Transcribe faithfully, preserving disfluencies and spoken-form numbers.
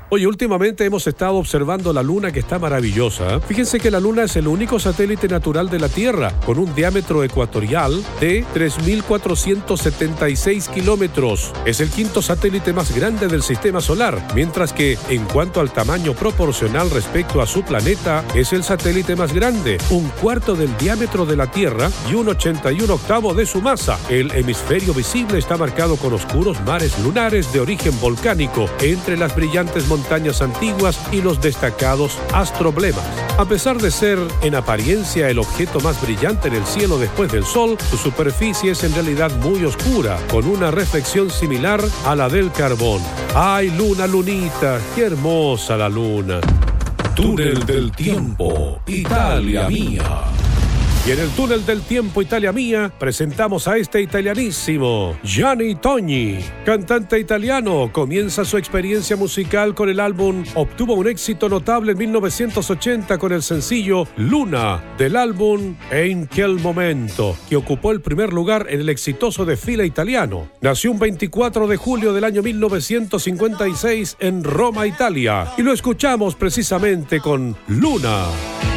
Oye, últimamente hemos estado observando la Luna, que está maravillosa. Fíjense que la Luna es el único satélite natural de la Tierra, con un diámetro ecuatorial de tres mil cuatrocientos setenta y seis kilómetros. Es el quinto satélite más grande del sistema solar, mientras que, en cuanto al tamaño proporcional respecto a su planeta, es el satélite más grande, un cuarto del diámetro de la Tierra y un ochenta y un octavo de su masa. El hemisferio visible está marcado con oscuros mares lunares de origen volcánico, entre las brillantes montañas montañas antiguas y los destacados astroblemas. A pesar de ser en apariencia el objeto más brillante en el cielo después del Sol, su superficie es en realidad muy oscura, con una reflexión similar a la del carbón. ¡Ay, luna, lunita! ¡Qué hermosa la luna! Túnel del tiempo, Italia mía. Y en el túnel del tiempo, Italia mía, presentamos a este italianísimo, Gianni Togni. Cantante italiano, comienza su experiencia musical con el álbum. Obtuvo un éxito notable en mil novecientos ochenta con el sencillo Luna, del álbum En quel momento, que ocupó el primer lugar en el exitoso desfile italiano. Nació un veinticuatro de julio del año mil novecientos cincuenta y seis en Roma, Italia. Y lo escuchamos precisamente con Luna.